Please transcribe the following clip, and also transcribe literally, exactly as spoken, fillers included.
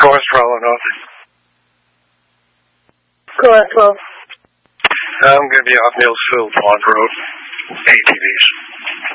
Cholesterol enough. Cholesterol. I'm going to be off Millsfield Pond Road, A T Vs.